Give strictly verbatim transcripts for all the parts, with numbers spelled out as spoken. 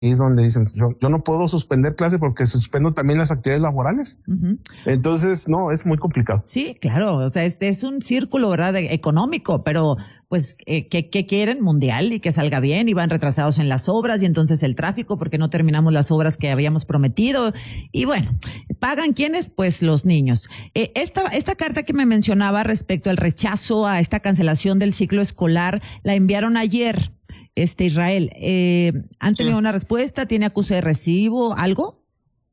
es donde dicen, yo, yo no puedo suspender clase porque suspendo también las actividades laborales. Uh-huh. Entonces, no, es muy complicado. Sí, claro, o sea, este es un círculo, ¿verdad?, de, económico, pero pues, eh, ¿qué, ¿qué quieren? Mundial, y que salga bien, y van retrasados en las obras, y entonces el tráfico, porque no terminamos las obras que habíamos prometido, y bueno, ¿pagan quiénes? Pues los niños. Eh, esta, esta carta que me mencionaba respecto al rechazo a esta cancelación del ciclo escolar, la enviaron ayer. Este Israel, eh, ¿han tenido sí. una respuesta? ¿Tiene acuse de recibo? ¿Algo?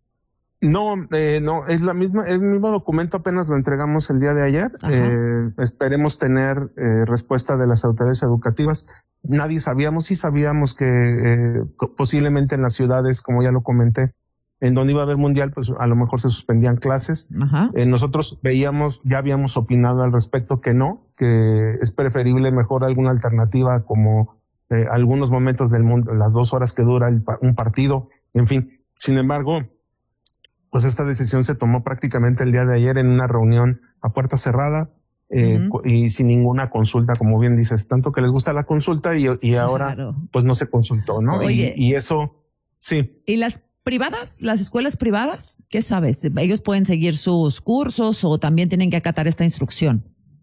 No, eh, no, es la misma, el mismo documento, apenas lo entregamos el día de ayer. Eh, esperemos tener eh, respuesta de las autoridades educativas. Nadie sabíamos, sí sabíamos que eh, posiblemente en las ciudades, como ya lo comenté, en donde iba a haber mundial, pues a lo mejor se suspendían clases. Eh, nosotros veíamos, ya habíamos opinado al respecto que no, que es preferible mejor alguna alternativa como Eh, algunos momentos del mundo, las dos horas que dura el, un partido, en fin. Sin embargo, pues esta decisión se tomó prácticamente el día de ayer en una reunión a puerta cerrada eh, uh-huh. y sin ninguna consulta, como bien dices, tanto que les gusta la consulta y, y claro. ahora pues no se consultó, ¿no? Oye, y, y eso, sí. ¿Y las privadas, las escuelas privadas? ¿Qué sabes? ¿Ellos pueden seguir sus cursos o también tienen que acatar esta instrucción?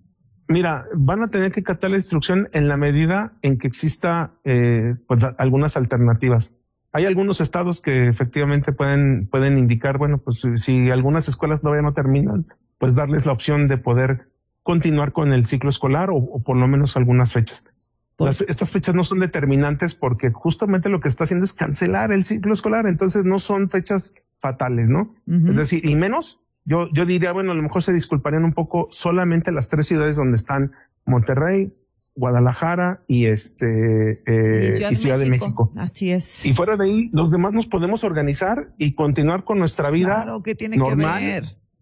Mira, van a tener que acatar la instrucción en la medida en que exista eh, pues algunas alternativas. Hay algunos estados que efectivamente pueden pueden indicar, bueno, pues si algunas escuelas todavía no terminan, pues darles la opción de poder continuar con el ciclo escolar o, o por lo menos algunas fechas. Las, estas fechas no son determinantes porque justamente lo que está haciendo es cancelar el ciclo escolar, entonces no son fechas fatales, ¿no? Uh-huh. Es decir, y menos... Yo, yo diría, bueno, a lo mejor se disculparían un poco solamente las tres ciudades donde están Monterrey, Guadalajara y este eh, y Ciudad, y Ciudad de, México. de México. Así es. Y fuera de ahí, los demás nos podemos organizar y continuar con nuestra vida claro, ¿qué tiene normal. Que ver?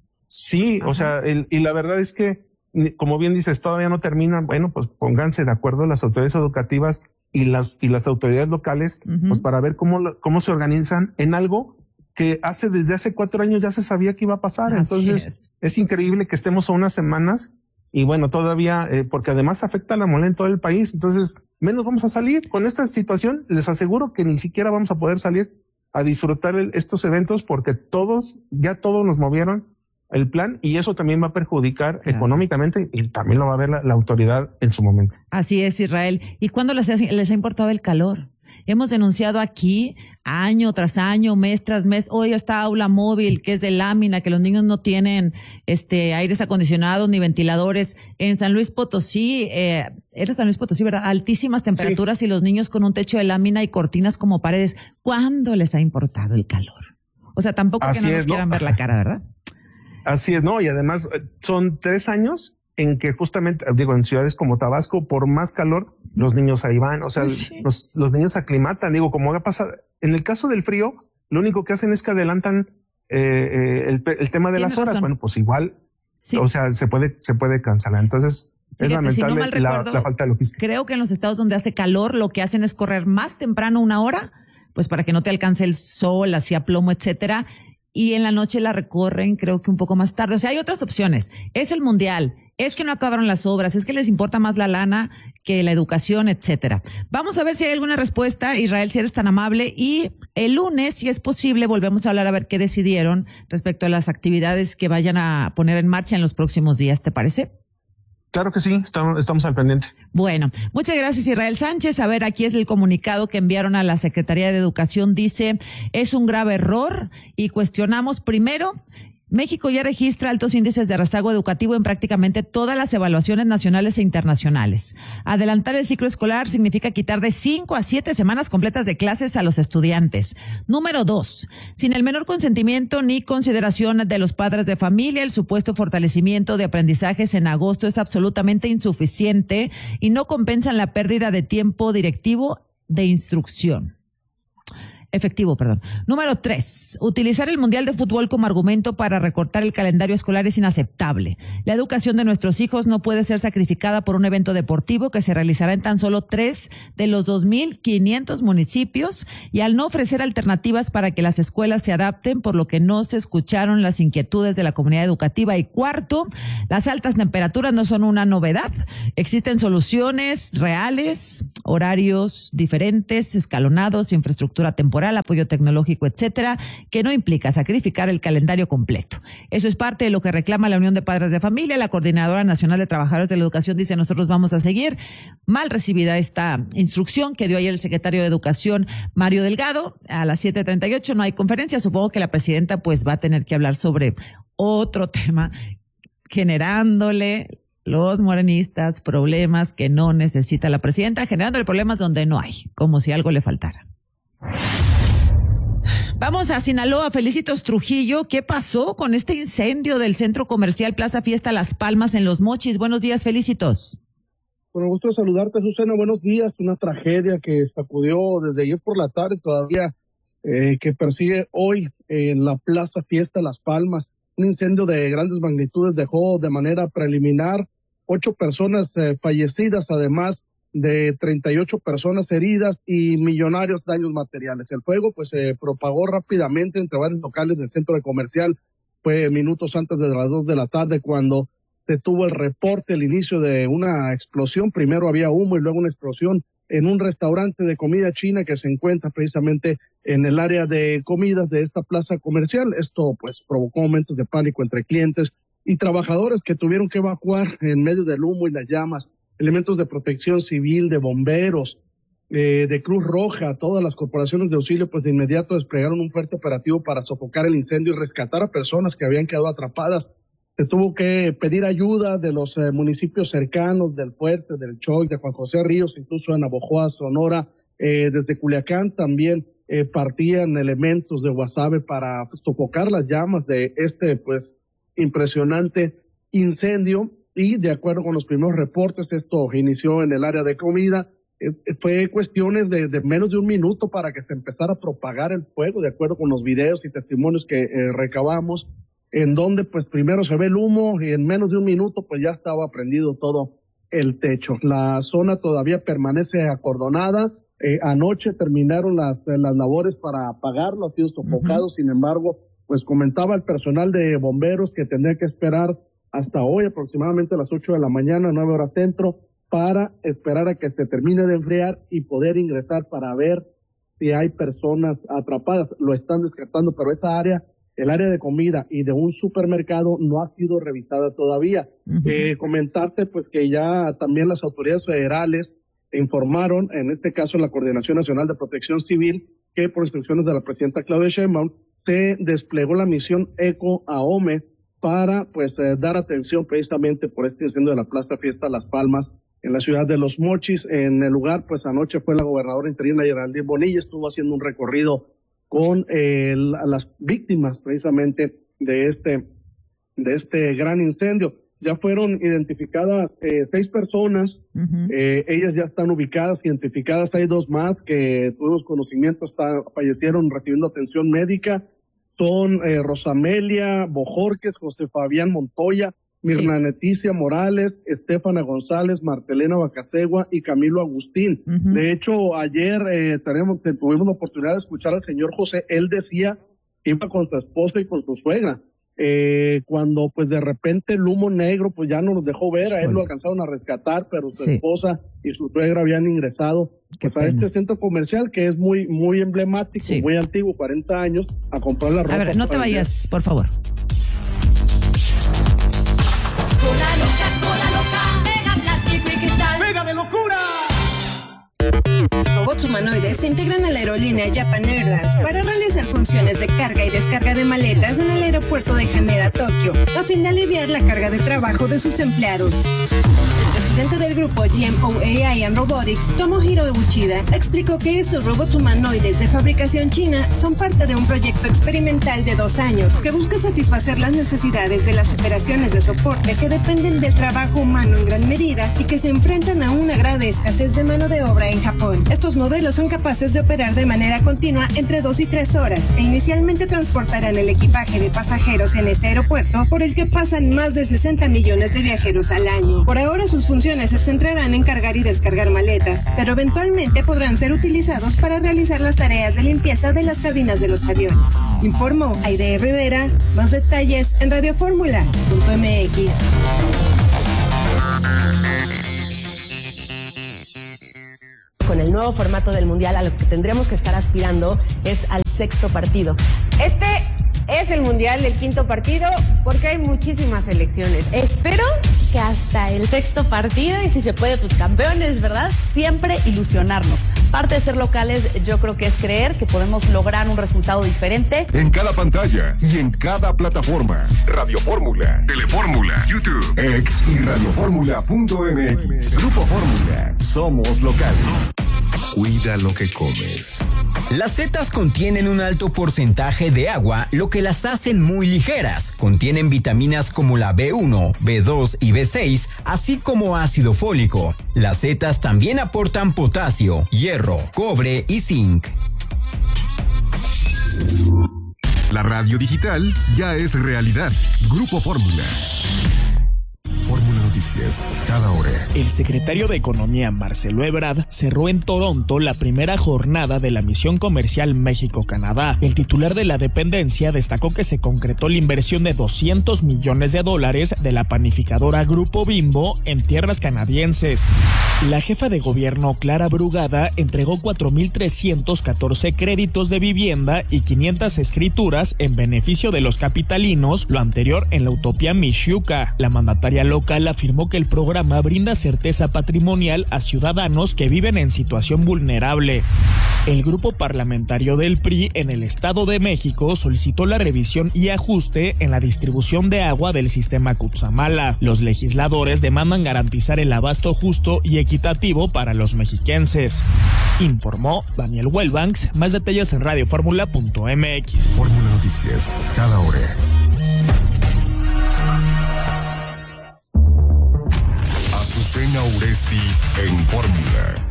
Sí, Ajá. o sea, el, y la verdad es que, como bien dices, todavía no terminan. Bueno, pues pónganse de acuerdo las autoridades educativas y las y las autoridades locales, uh-huh. pues para ver cómo cómo se organizan en algo que hace desde hace cuatro años ya se sabía que iba a pasar. Así Entonces es. es increíble que estemos a unas semanas y bueno, todavía, eh, porque además afecta a la moneda en todo el país. Entonces, menos vamos a salir. Con esta situación, les aseguro que ni siquiera vamos a poder salir a disfrutar el, estos eventos porque todos, ya todos nos movieron el plan y eso también va a perjudicar claro. económicamente y también lo va a ver la, la autoridad en su momento. Así es, Israel. ¿Y cuándo les ha, les ha importado el calor? Hemos denunciado aquí año tras año, mes tras mes. Hoy está aula móvil, que es de lámina, que los niños no tienen este aires acondicionados ni ventiladores. En San Luis Potosí, eh, era San Luis Potosí, ¿verdad? Altísimas temperaturas sí. y los niños con un techo de lámina y cortinas como paredes. ¿Cuándo les ha importado el calor? O sea, tampoco Así que no es, nos quieran ¿no? ver la cara, ¿verdad? Así es, ¿no? Y además son tres años en que justamente, digo, en ciudades como Tabasco, por más calor, los niños ahí van, o sea, sí. los, los niños se aclimatan, digo, como ha pasado, en el caso del frío, lo único que hacen es que adelantan eh, eh, el, el tema de las horas, razón. Bueno, pues igual, sí. o sea, se puede, se puede cancelar, entonces Fíjate, es lamentable si no recuerdo, la, la falta de logística. Creo que en los estados donde hace calor, lo que hacen es correr más temprano una hora, pues para que no te alcance el sol, así a plomo, etcétera, y en la noche la recorren, creo que un poco más tarde, o sea, hay otras opciones, es el mundial, es que no acabaron las obras, es que les importa más la lana que la educación, etcétera. Vamos a ver si hay alguna respuesta, Israel, si eres tan amable, y el lunes, si es posible, volvemos a hablar a ver qué decidieron respecto a las actividades que vayan a poner en marcha en los próximos días, ¿te parece? Claro que sí, estamos, estamos al pendiente. Bueno, muchas gracias, Israel Sánchez. A ver, aquí es el comunicado que enviaron a la Secretaría de Educación. Dice, es un grave error y cuestionamos primero... México ya registra altos índices de rezago educativo en prácticamente todas las evaluaciones nacionales e internacionales. Adelantar el ciclo escolar significa quitar de cinco a siete semanas completas de clases a los estudiantes. Número dos, sin el menor consentimiento ni consideración de los padres de familia, el supuesto fortalecimiento de aprendizajes en agosto es absolutamente insuficiente y no compensan la pérdida de tiempo directivo de instrucción. Efectivo, perdón. Número tres, utilizar el Mundial de Fútbol como argumento para recortar el calendario escolar es inaceptable. La educación de nuestros hijos no puede ser sacrificada por un evento deportivo que se realizará en tan solo tres de los dos mil quinientos municipios y al no ofrecer alternativas para que las escuelas se adapten, por lo que no se escucharon las inquietudes de la comunidad educativa. Y cuarto, las altas temperaturas no son una novedad. Existen soluciones reales, horarios diferentes, escalonados, infraestructura temporal laboral, apoyo tecnológico, etcétera, que no implica sacrificar el calendario completo. Eso es parte de lo que reclama la Unión de Padres de Familia. La Coordinadora Nacional de Trabajadores de la Educación dice: nosotros vamos a seguir. Mal recibida esta instrucción que dio ayer el secretario de Educación, Mario Delgado, a las siete treinta y ocho. No hay conferencia. Supongo que la presidenta pues va a tener que hablar sobre otro tema, generándole los morenistas problemas que no necesita la presidenta, generándole problemas donde no hay, como si algo le faltara. Vamos a Sinaloa. Felicitos Trujillo, ¿qué pasó con este incendio del centro comercial Plaza Fiesta Las Palmas en Los Mochis? Buenos días, Felicitos. Con el gusto de saludarte, Susana. Buenos días. Una tragedia que sacudió desde ayer por la tarde todavía, eh, que persigue hoy en la Plaza Fiesta Las Palmas. Un incendio de grandes magnitudes dejó de manera preliminar ocho personas eh, fallecidas, además de treinta y ocho personas heridas y millonarios daños materiales. El fuego pues se propagó rápidamente entre varios locales del centro comercial. Fue minutos antes de las dos de la tarde cuando se tuvo el reporte, el inicio de una explosión. Primero había humo y luego una explosión en un restaurante de comida china que se encuentra precisamente en el área de comidas de esta plaza comercial. Esto pues provocó momentos de pánico entre clientes y trabajadores que tuvieron que evacuar en medio del humo y las llamas. Elementos de protección civil, de bomberos, eh, de Cruz Roja, todas las corporaciones de auxilio pues de inmediato desplegaron un fuerte operativo para sofocar el incendio y rescatar a personas que habían quedado atrapadas. Se tuvo que pedir ayuda de los eh, municipios cercanos, del Fuerte, del Choy, de Juan José Ríos, incluso de Navojoa, Sonora, eh, desde Culiacán también eh, partían elementos de Guasave para sofocar las llamas de este pues impresionante incendio. Y de acuerdo con los primeros reportes, esto inició en el área de comida. Eh, fue cuestiones de, de menos de un minuto para que se empezara a propagar el fuego, de acuerdo con los videos y testimonios que eh, recabamos, en donde pues primero se ve el humo y en menos de un minuto pues ya estaba prendido todo el techo. La zona todavía permanece acordonada. Eh, anoche terminaron las, las labores para apagarlo, ha sido sofocado. Uh-huh. Sin embargo, pues comentaba el personal de bomberos que tendría que esperar hasta hoy aproximadamente a las ocho de la mañana, nueve horas centro, para esperar a que se termine de enfriar y poder ingresar para ver si hay personas atrapadas. Lo están descartando, pero esa área, el área de comida y de un supermercado no ha sido revisada todavía. Uh-huh. Eh, comentarte pues que ya también las autoridades federales informaron, en este caso la Coordinación Nacional de Protección Civil, que por instrucciones de la presidenta Claudia Sheinbaum se desplegó la misión ECO AOME para pues eh, dar atención precisamente por este incendio de la Plaza Fiesta Las Palmas en la ciudad de Los Mochis. En el lugar pues anoche fue la gobernadora interina Geraldine Bonilla, estuvo haciendo un recorrido con eh, las víctimas precisamente de este de este gran incendio. Ya fueron identificadas eh, seis personas, uh-huh. eh, ellas ya están ubicadas, identificadas. Hay dos más que tuvimos conocimiento, hasta fallecieron recibiendo atención médica. Son eh, Rosamelia Bojorques, José Fabián Montoya, Mirna sí. Leticia Morales, Estefana González, Martelena Bacasegua y Camilo Agustín. Uh-huh. De hecho, ayer eh, tenemos, tuvimos la oportunidad de escuchar al señor José. Él decía que iba con su esposa y con su suegra. Eh, cuando pues de repente el humo negro pues ya no los dejó ver, a él lo alcanzaron a rescatar, pero su sí. esposa y su suegra habían ingresado pues a este centro comercial que es muy muy emblemático, sí. muy antiguo, cuarenta años, a comprar la ropa. A ver, no te vayas, por favor. Cola loca, cola loca, mega plástico y cristal. ¡Mega de locura! Robots humanoides se integran a la aerolínea Japan Airlines para realizar funciones de carga y descarga de maletas en el aeropuerto de Haneda, Tokio, a fin de aliviar la carga de trabajo de sus empleados. El presidente del grupo G M O A I and Robotics, Tomohiro Uchida, explicó que estos robots humanoides de fabricación china son parte de un proyecto experimental de dos años que busca satisfacer las necesidades de las operaciones de soporte que dependen del trabajo humano en gran medida y que se enfrentan a una grave escasez de mano de obra en Japón. Estos modelos son capaces de operar de manera continua entre dos y tres horas e inicialmente transportarán el equipaje de pasajeros en este aeropuerto por el que pasan más de sesenta millones de viajeros al año. Por ahora sus funciones se centrarán en cargar y descargar maletas, pero eventualmente podrán ser utilizados para realizar las tareas de limpieza de las cabinas de los aviones. Informó Aide Rivera. Más detalles en radioformula punto m x. con el nuevo formato del Mundial, a lo que tendremos que estar aspirando es al sexto partido. Este es el Mundial, el quinto partido, porque hay muchísimas selecciones. Espero que hasta el sexto partido, y si se puede, pues campeones, ¿verdad? Siempre ilusionarnos. Parte de ser locales, yo creo que es creer que podemos lograr un resultado diferente. En cada pantalla y en cada plataforma. Radio Fórmula, Telefórmula, YouTube, X y radioformula punto m x. Grupo Fórmula. Somos locales. Cuida lo que comes. Las setas contienen un alto porcentaje de agua, lo que las hacen muy ligeras. Contienen vitaminas como la B uno, B dos y B seis, así como ácido fólico. Las setas también aportan potasio, hierro, cobre y zinc. La radio digital ya es realidad. Grupo Fórmula. Fórmula Noticias, cada hora. El secretario de Economía, Marcelo Ebrard, cerró en Toronto la primera jornada de la misión comercial México-Canadá. El titular de la dependencia destacó que se concretó la inversión de doscientos millones de dólares de la panificadora Grupo Bimbo en tierras canadienses. La jefa de gobierno, Clara Brugada, entregó cuatro mil trescientos catorce créditos de vivienda y quinientas escrituras en beneficio de los capitalinos, lo anterior en la utopía Mixhuca. La mandataria local afirmó que el programa brinda certeza patrimonial a ciudadanos que viven en situación vulnerable. El grupo parlamentario del P R I en el Estado de México solicitó la revisión y ajuste en la distribución de agua del sistema Cutzamala. Los legisladores demandan garantizar el abasto justo y equitativo para los mexiquenses. Informó Daniel Wellbanks. Más detalles en radioformula punto m x. Fórmula Noticias, cada hora. Azucena Uresti en Fórmula.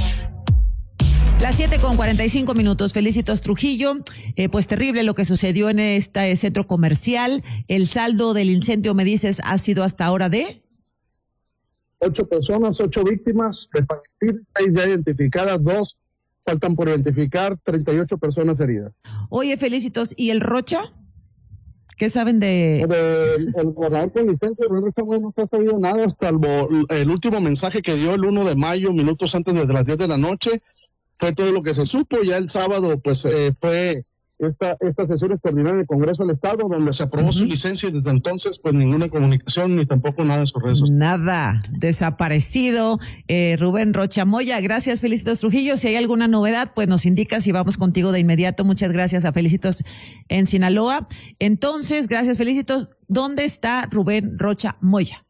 Las siete con cuarenta y cinco minutos. Felicitos, Trujillo. Eh, pues terrible lo que sucedió en este centro comercial. El saldo del incendio, me dices, ha sido hasta ahora de... Ocho personas, ocho víctimas, de fallecidas, seis ya identificadas, dos faltan por identificar, treinta y ocho personas heridas. Oye, Felicitos, ¿y el Rocha? ¿Qué saben de...? de el gobernador con licencia, el Rocha no se ha sabido nada, salvo el último mensaje que dio el uno de mayo, minutos antes de las diez de la noche. Fue todo lo que se supo. Ya el sábado, pues, eh, fue esta, esta sesión extraordinaria del Congreso del Estado, donde se aprobó uh-huh. su licencia, y desde entonces, pues, ninguna comunicación, ni tampoco nada de sus redes sociales. Nada, desaparecido. Eh, Rubén Rocha Moya, gracias, Felicitos Trujillo. Si hay alguna novedad, pues nos indicas y vamos contigo de inmediato. Muchas gracias a Felicitos en Sinaloa. Entonces, gracias, Felicitos. ¿Dónde está Rubén Rocha Moya?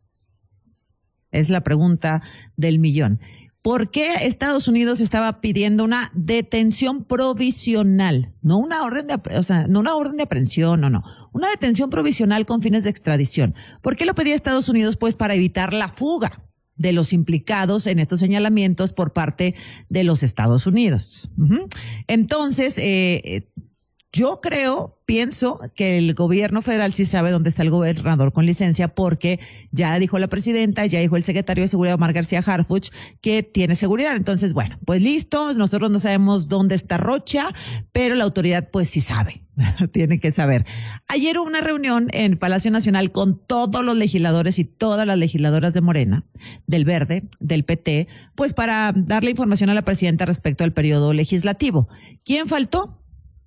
Es la pregunta del millón. ¿Por qué Estados Unidos estaba pidiendo una detención provisional? No una orden de, o sea, no una orden de aprehensión, no, no. Una detención provisional con fines de extradición. ¿Por qué lo pedía Estados Unidos? Pues para evitar la fuga de los implicados en estos señalamientos por parte de los Estados Unidos. Uh-huh. Entonces, eh, yo creo, pienso que el gobierno federal sí sabe dónde está el gobernador con licencia, porque ya dijo la presidenta, ya dijo el secretario de Seguridad, Omar García Harfuch, que tiene seguridad. Entonces, bueno, pues listo, nosotros no sabemos dónde está Rocha, pero la autoridad pues sí sabe, tiene que saber. Ayer hubo una reunión en Palacio Nacional con todos los legisladores y todas las legisladoras de Morena, del Verde, del P T, pues para darle información a la presidenta respecto al periodo legislativo. ¿Quién faltó?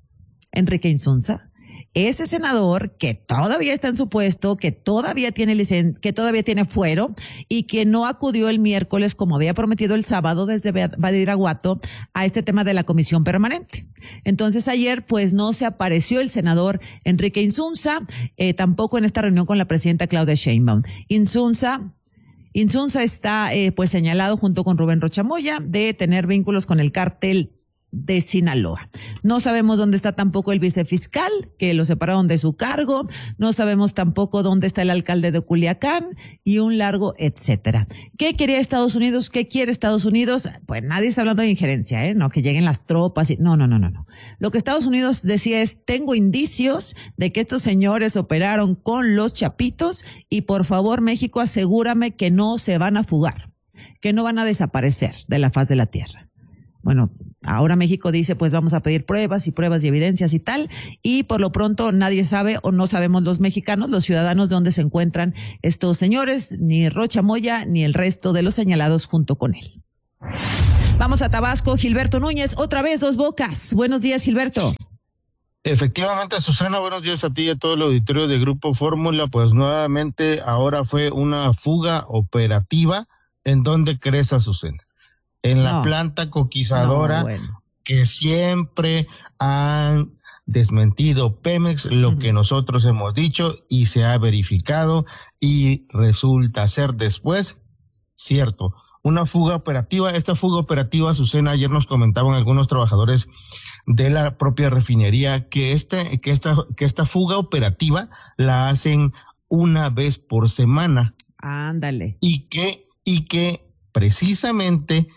Enrique Insunza, ese senador que todavía está en su puesto, que todavía tiene licen- que todavía tiene fuero y que no acudió el miércoles como había prometido el sábado desde Badiraguato a este tema de la comisión permanente. Entonces ayer pues no se apareció el senador Enrique Insunza, eh, tampoco en esta reunión con la presidenta Claudia Sheinbaum. Insunza Insunza está eh, pues señalado junto con Rubén Rocha Moya de tener vínculos con el cártel de Sinaloa. No sabemos dónde está tampoco el vicefiscal, que lo separaron de su cargo. No sabemos tampoco dónde está el alcalde de Culiacán y un largo etcétera. ¿Qué quería Estados Unidos? ¿Qué quiere Estados Unidos? Pues nadie está hablando de injerencia, ¿eh? No, que lleguen las tropas. Y... No, no, no, no, no. Lo que Estados Unidos decía es, tengo indicios de que estos señores operaron con los chapitos y por favor, México, asegúrame que no se van a fugar, que no van a desaparecer de la faz de la tierra. Bueno, ahora México dice, pues vamos a pedir pruebas y pruebas y evidencias y tal, y por lo pronto nadie sabe o no sabemos los mexicanos, los ciudadanos, de dónde se encuentran estos señores, ni Rocha Moya, ni el resto de los señalados junto con él. Vamos a Tabasco, Gilberto Núñez, otra vez Dos Bocas. Buenos días, Gilberto. Efectivamente, Susana, buenos días a ti y a todo el auditorio de Grupo Fórmula. Pues nuevamente ahora fue una fuga operativa. ¿En dónde crees, Azucena? En la no. planta coquizadora no, bueno. que siempre han desmentido Pemex, lo uh-huh. que nosotros hemos dicho y se ha verificado y resulta ser después cierto. Una fuga operativa, esta fuga operativa, Azucena, ayer nos comentaban algunos trabajadores de la propia refinería que este, que esta, que esta fuga operativa la hacen una vez por semana. Ándale. Y que, y que precisamente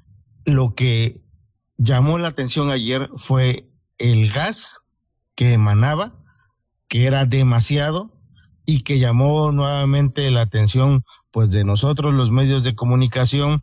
lo que llamó la atención ayer fue el gas que emanaba, que era demasiado, y que llamó nuevamente la atención pues de nosotros, los medios de comunicación,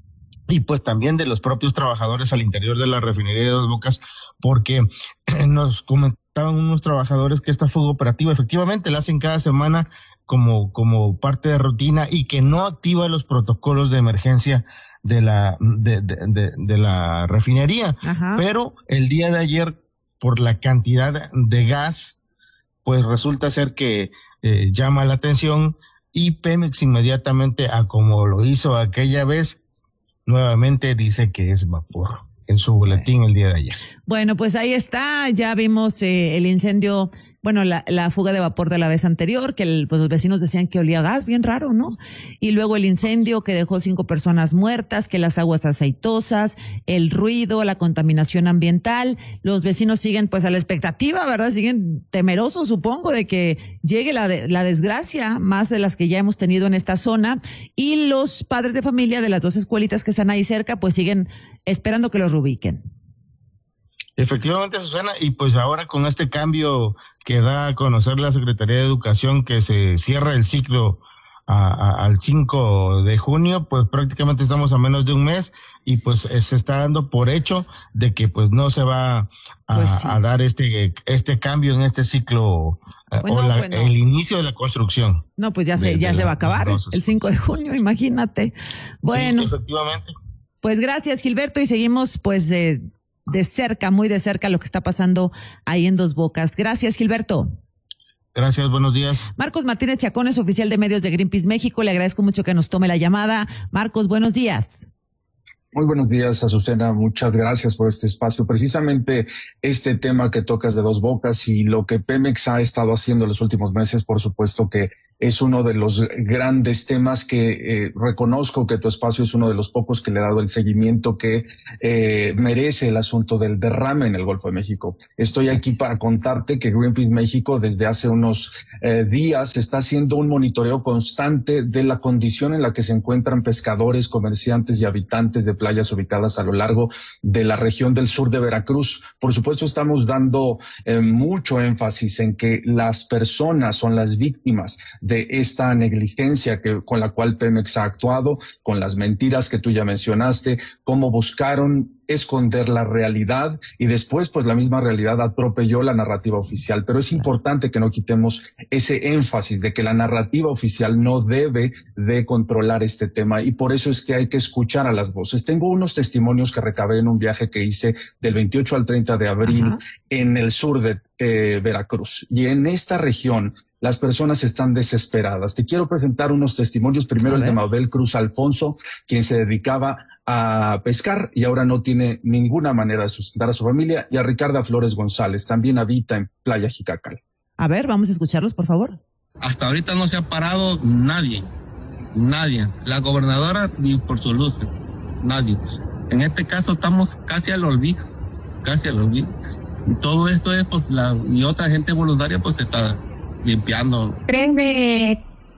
y pues también de los propios trabajadores al interior de la refinería de Dos Bocas, porque nos comentaban unos trabajadores que esta fuga operativa efectivamente la hacen cada semana como, como parte de rutina y que no activa los protocolos de emergencia de la, de, de, de, de la refinería. Ajá. Pero el día de ayer, por la cantidad de gas, pues resulta ser que eh, llama la atención. Y Pemex inmediatamente, a como lo hizo aquella vez, nuevamente dice que es vapor en su boletín el día de ayer. Bueno, pues ahí está, ya vimos eh, el incendio, bueno, la, la fuga de vapor de la vez anterior, que el, pues los vecinos decían que olía a gas, bien raro, ¿no? Y luego el incendio que dejó cinco personas muertas, que las aguas aceitosas, el ruido, la contaminación ambiental. Los vecinos siguen pues a la expectativa, ¿verdad? Siguen temerosos, supongo, de que llegue la, de, la desgracia, más de las que ya hemos tenido en esta zona. Y los padres de familia de las dos escuelitas que están ahí cerca, pues siguen esperando que los reubiquen. Efectivamente, Susana, y pues ahora con este cambio que da a conocer la Secretaría de Educación, que se cierra el ciclo a, a, al cinco de junio, pues prácticamente estamos a menos de un mes y pues se está dando por hecho de que pues no se va a, pues sí. a dar este este cambio en este ciclo bueno, o la, bueno. el inicio de la construcción. No, pues ya se de, ya de se la, va a acabar el cinco de junio, imagínate. Bueno, sí, efectivamente. Pues gracias, Gilberto, y seguimos pues eh, de cerca, muy de cerca lo que está pasando ahí en Dos Bocas. Gracias, Gilberto. Gracias, buenos días. Marcos Martínez Chacón es oficial de medios de Greenpeace México. Le agradezco mucho que nos tome la llamada. Marcos, buenos días. Muy buenos días, Azucena. Muchas gracias por este espacio. Precisamente este tema que tocas de Dos Bocas y lo que Pemex ha estado haciendo en los últimos meses, por supuesto que es uno de los grandes temas que eh, reconozco que tu espacio es uno de los pocos que le ha dado el seguimiento que eh, merece el asunto del derrame en el Golfo de México. Estoy aquí para contarte que Greenpeace México desde hace unos eh, días está haciendo un monitoreo constante de la condición en la que se encuentran pescadores, comerciantes y habitantes de playas ubicadas a lo largo de la región del sur de Veracruz. Por supuesto, estamos dando eh, mucho énfasis en que las personas son las víctimas de esta negligencia que, con la cual Pemex ha actuado, con las mentiras que tú ya mencionaste, cómo buscaron esconder la realidad y después pues la misma realidad atropelló la narrativa oficial. Pero es importante que no quitemos ese énfasis de que la narrativa oficial no debe de controlar este tema y por eso es que hay que escuchar a las voces. Tengo unos testimonios que recabé en un viaje que hice del veintiocho al treinta de abril Ajá. en el sur de eh, Veracruz y en esta región las personas están desesperadas. Te quiero presentar unos testimonios. Primero el de Mabel Cruz Alfonso, quien se dedicaba a pescar y ahora no tiene ninguna manera de sustentar a su familia, y a Ricarda Flores González, también habita en Playa Jicacal. A ver, vamos a escucharlos, por favor. Hasta ahorita no se ha parado nadie, nadie. La gobernadora ni por su luz, nadie. En este caso estamos casi al olvido, casi al olvido. Y todo esto es, pues, la, y otra gente voluntaria pues está limpiando. tres de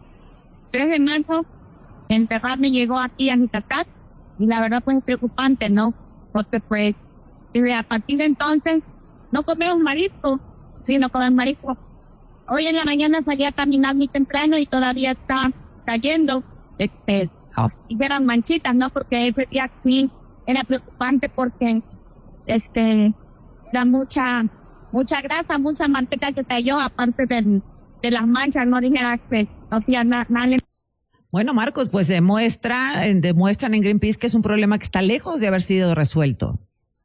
marzo, el derrame llegó aquí a Jicacal y la verdad pues preocupante, ¿no? Porque pues desde a partir de entonces no comemos marisco, sino comemos marisco. Hoy en la mañana salí a caminar muy temprano y todavía está cayendo este, y eran manchitas, ¿no? Porque ese día sí era preocupante porque este era mucha mucha grasa, mucha manteca que cayó aparte del de las manchas, no dijera que no hacía nada. Bueno, Marcos, pues demuestra, demuestran en Greenpeace que es un problema que está lejos de haber sido resuelto.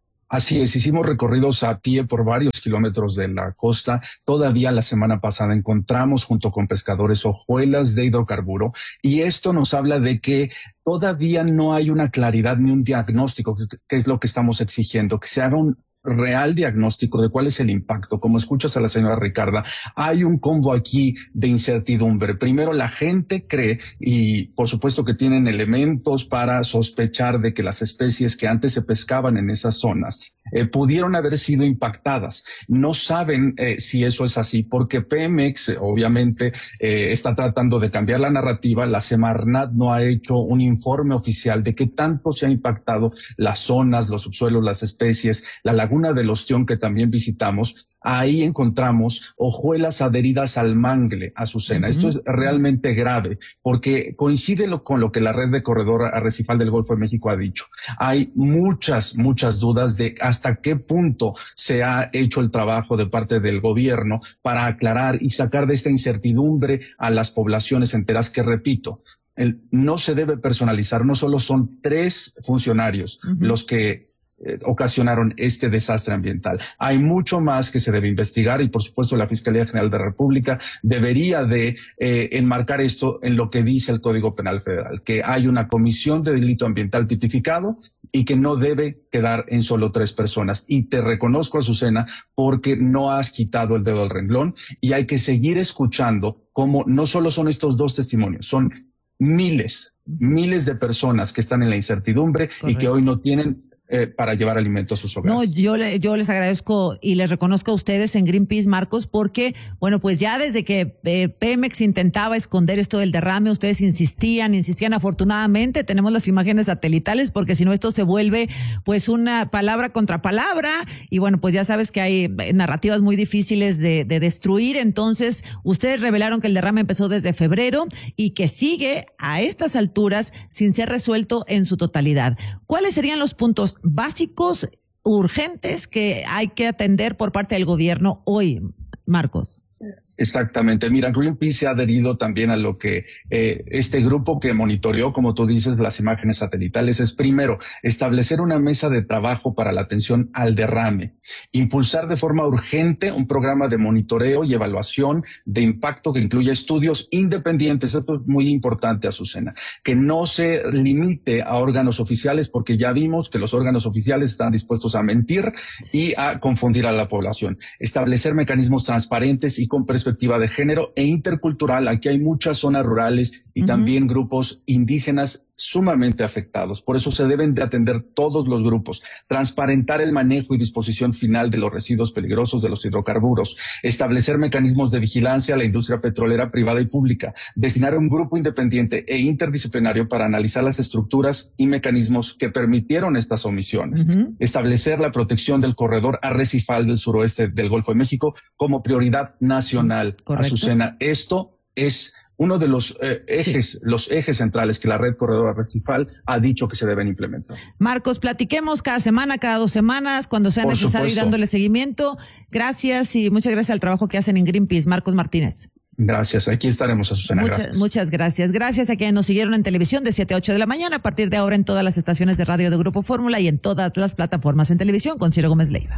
Así es, hicimos recorridos a pie por varios kilómetros de la costa. Todavía la semana pasada encontramos junto con pescadores hojuelas de hidrocarburo y esto nos habla de que todavía no hay una claridad ni un diagnóstico, que es lo que estamos exigiendo, que se haga un real diagnóstico de cuál es el impacto. Como escuchas a la señora Ricarda, hay un combo aquí de incertidumbre. Primero, la gente cree, y por supuesto que tienen elementos para sospechar de que las especies que antes se pescaban en esas zonas eh, pudieron haber sido impactadas. No saben eh, si eso es así, porque Pemex obviamente eh, está tratando de cambiar la narrativa. La Semarnat no ha hecho un informe oficial de qué tanto se ha impactado las zonas, los subsuelos, las especies, la laguna del Ostión que también visitamos. Ahí encontramos hojuelas adheridas al mangle, Azucena. Uh-huh. Esto es realmente grave porque coincide lo, con lo que la red de corredor arrecifal del Golfo de México ha dicho. Hay muchas, muchas dudas de hasta qué punto se ha hecho el trabajo de parte del gobierno para aclarar y sacar de esta incertidumbre a las poblaciones enteras que, repito, el, no se debe personalizar. No solo son tres funcionarios uh-huh. los que Eh, ocasionaron este desastre ambiental. Hay mucho más que se debe investigar y, por supuesto, la Fiscalía General de la República debería de eh, enmarcar esto en lo que dice el Código Penal Federal, que hay una comisión de delito ambiental tipificado y que no debe quedar en solo tres personas. Y te reconozco, Azucena, porque no has quitado el dedo del renglón y hay que seguir escuchando cómo no solo son estos dos testimonios, son miles, miles de personas que están en la incertidumbre. Correcto. Y que hoy no tienen Eh, para llevar alimentos a sus hogares. No, yo, le, yo les agradezco y les reconozco a ustedes en Greenpeace, Marcos, porque, bueno, pues ya desde que eh, Pemex intentaba esconder esto del derrame, ustedes insistían, insistían. Afortunadamente tenemos las imágenes satelitales, porque si no esto se vuelve pues una palabra contra palabra y, bueno, pues ya sabes que hay narrativas muy difíciles de, de destruir. Entonces, ustedes revelaron que el derrame empezó desde febrero y que sigue a estas alturas sin ser resuelto en su totalidad. ¿Cuáles serían los puntos básicos, urgentes, que hay que atender por parte del gobierno hoy, Marcos? Exactamente. Mira, Greenpeace se ha adherido también a lo que eh, este grupo que monitoreó, como tú dices, las imágenes satelitales, es primero establecer una mesa de trabajo para la atención al derrame, impulsar de forma urgente un programa de monitoreo y evaluación de impacto que incluya estudios independientes. Esto es muy importante, Azucena, que no se limite a órganos oficiales, porque ya vimos que los órganos oficiales están dispuestos a mentir y a confundir a la población. Establecer mecanismos transparentes y con perspectiva de género e intercultural. Aquí hay muchas zonas rurales y uh-huh. también grupos indígenas sumamente afectados. Por eso se deben de atender todos los grupos, transparentar el manejo y disposición final de los residuos peligrosos de los hidrocarburos, establecer mecanismos de vigilancia a la industria petrolera privada y pública, destinar un grupo independiente e interdisciplinario para analizar las estructuras y mecanismos que permitieron estas omisiones, uh-huh. establecer la protección del corredor arrecifal del suroeste del Golfo de México como prioridad nacional. Correcto. Azucena, esto es uno de los eh, ejes, sí. los ejes centrales que la red corredor arrecifal ha dicho que se deben implementar. Marcos, platiquemos cada semana, cada dos semanas, cuando sea Por necesario, supuesto. y dándole seguimiento. Gracias y muchas gracias al trabajo que hacen en Greenpeace. Marcos Martínez. Gracias, aquí estaremos, Azucena. Muchas, gracias. muchas gracias. Gracias a quienes nos siguieron en televisión de siete a ocho de la mañana, a partir de ahora en todas las estaciones de radio de Grupo Fórmula y en todas las plataformas en televisión con Ciro Gómez Leiva.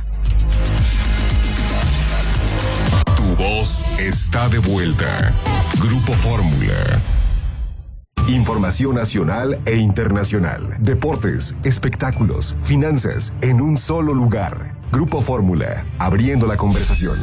Tu voz está de vuelta. Grupo Fórmula. Información nacional e internacional. Deportes, espectáculos, finanzas, en un solo lugar. Grupo Fórmula, abriendo la conversación.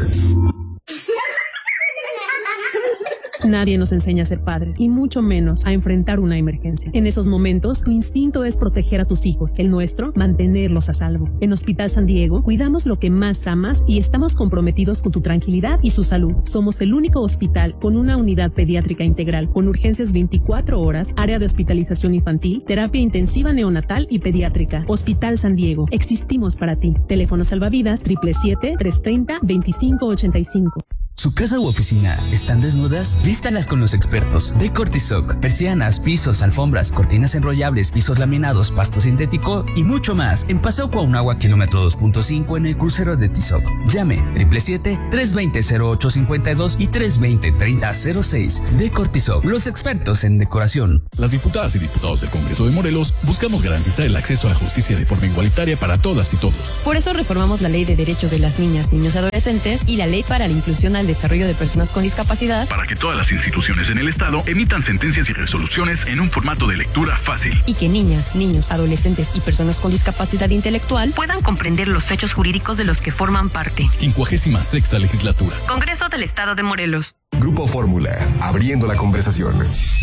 Nadie nos enseña a ser padres y mucho menos a enfrentar una emergencia. En esos momentos, tu instinto es proteger a tus hijos, el nuestro, mantenerlos a salvo. En Hospital San Diego, cuidamos lo que más amas y estamos comprometidos con tu tranquilidad y su salud. Somos el único hospital con una unidad pediátrica integral, con urgencias veinticuatro horas, área de hospitalización infantil, terapia intensiva neonatal y pediátrica. Hospital San Diego, existimos para ti. Teléfono salvavidas siete siete siete, tres tres cero, dos cinco ocho cinco. ¿Su casa u oficina están desnudas? Vístanlas con los expertos de Cortisoc. Persianas, pisos, alfombras, cortinas enrollables, pisos laminados, pasto sintético y mucho más. En Paseo Cuauhnáhuac, kilómetro dos punto cinco, en el crucero de Tizoc. Llame siete siete siete, tres dos cero, cero ocho cinco dos y tres dos cero, tres cero cero seis. De Cortisoc, los expertos en decoración. Las diputadas y diputados del Congreso de Morelos buscamos garantizar el acceso a la justicia de forma igualitaria para todas y todos. Por eso reformamos la Ley de Derechos de las Niñas, Niños y Adolescentes y la Ley para la Inclusión al Desarrollo de Personas con Discapacidad, para que todas las instituciones en el Estado emitan sentencias y resoluciones en un formato de lectura fácil. Y que niñas, niños, adolescentes y personas con discapacidad intelectual puedan comprender los hechos jurídicos de los que forman parte. Quincuagésima sexta legislatura. Congreso del Estado de Morelos. Grupo Fórmula, abriendo la conversación.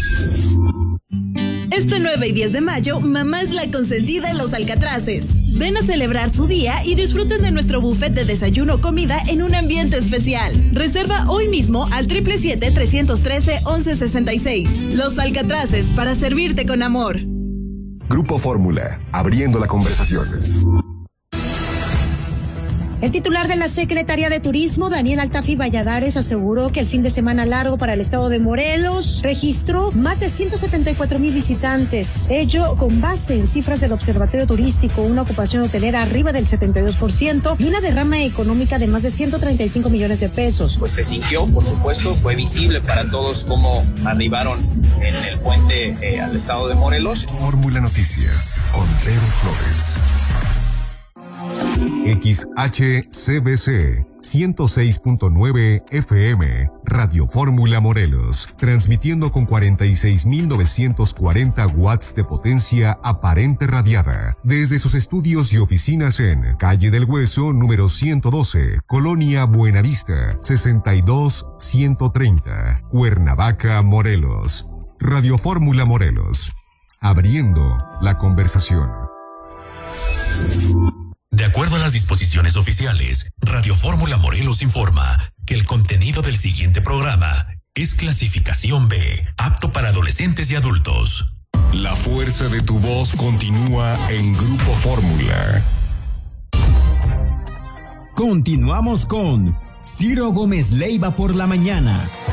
Este nueve y diez de mayo, mamá es la consentida en Los Alcatraces. Ven a celebrar su día y disfruten de nuestro buffet de desayuno o comida en un ambiente especial. Reserva hoy mismo al siete siete siete, tres uno tres, once sesenta y seis. Los Alcatraces, para servirte con amor. Grupo Fórmula, abriendo la conversación. El titular de la Secretaría de Turismo, Daniel Altafi Valladares, aseguró que el fin de semana largo para el estado de Morelos registró más de ciento setenta y cuatro mil visitantes. Ello con base en cifras del Observatorio Turístico, una ocupación hotelera arriba del setenta y dos por ciento y una derrama económica de más de ciento treinta y cinco millones de pesos. Pues se sintió, por supuesto, fue visible para todos cómo arribaron en el puente eh, al estado de Morelos. Fórmula Noticias, con Pedro Flores. X H C B C ciento seis punto nueve F M, Radio Fórmula Morelos, transmitiendo con cuarenta y seis mil novecientos cuarenta watts de potencia aparente radiada, desde sus estudios y oficinas en Calle del Hueso, número ciento doce, Colonia Buenavista, sesenta y dos ciento treinta, Cuernavaca, Morelos. Radio Fórmula Morelos, abriendo la conversación. De acuerdo a las disposiciones oficiales, Radio Fórmula Morelos informa que el contenido del siguiente programa es clasificación B, apto para adolescentes y adultos. La fuerza de tu voz continúa en Grupo Fórmula. Continuamos con Ciro Gómez Leiva por la mañana.